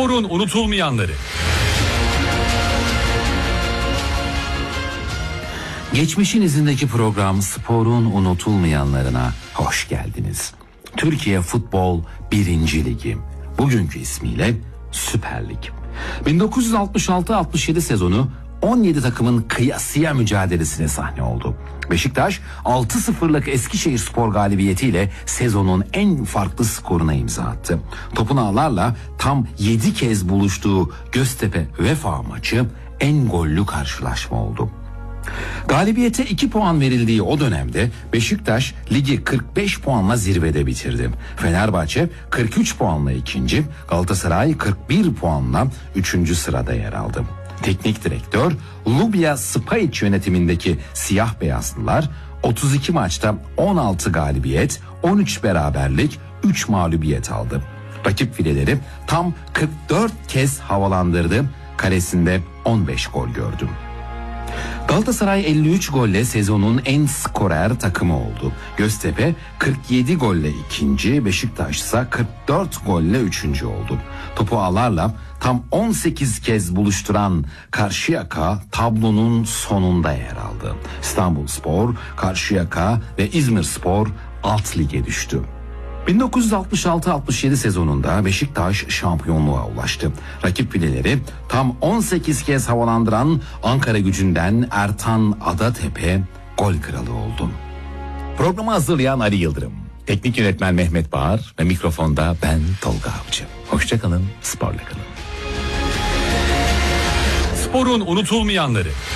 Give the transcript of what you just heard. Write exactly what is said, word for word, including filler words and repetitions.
Sporun unutulmayanları. Geçmişin izindeki program Sporun unutulmayanlarına hoş geldiniz. Türkiye Futbol birinci Ligi, bugünkü ismiyle Süper Lig. bin dokuz yüz altmış altı altmış yedi sezonu on yedi takımın kıyasıya mücadelesine sahne oldu. Beşiktaş altı sıfırlık Eskişehirspor galibiyetiyle sezonun en farklı skoruna imza attı. Topun ağlarla tam yedi kez buluştuğu Göztepe Vefa maçı en gollü karşılaşma oldu. Galibiyete iki puan verildiği o dönemde Beşiktaş ligi kırk beş puanla zirvede bitirdi. Fenerbahçe kırk üç puanla ikinci, Galatasaray kırk bir puanla üçüncü sırada yer aldı. Teknik direktör Lubia Spajic yönetimindeki siyah beyazlılar otuz iki maçta on altı galibiyet, on üç beraberlik, üç mağlubiyet aldı. Rakip fileleri tam kırk dört kez havalandırdı, kalesinde on beş gol gördü. Galatasaray elli üç golle sezonun en skorer takımı oldu. Göztepe kırk yedi golle ikinci, Beşiktaş ise kırk dört golle üçüncü oldu. Topu ağlarla tam on sekiz kez buluşturan Karşıyaka tablonun sonunda yer aldı. İstanbulspor, Karşıyaka ve İzmirspor alt lige düştü. bin dokuz yüz altmış altı altmış yedi sezonunda Beşiktaş şampiyonluğa ulaştı. Rakip fileleri tam on sekiz kez havalandıran Ankaragücü'nden Ertan Adatepe gol kralı oldu. Programı hazırlayan Ali Yıldırım, teknik yönetmen Mehmet Bağır ve mikrofonda ben Tolga Avcı. Hoşça kalın, sporla kalın. Sporun unutulmayanları.